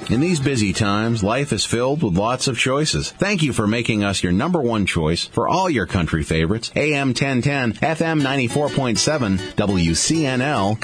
In these busy times, life is filled with lots of choices. Thank you for making us your number one choice for all your country favorites. AM 1010, FM 94.7, WCNL,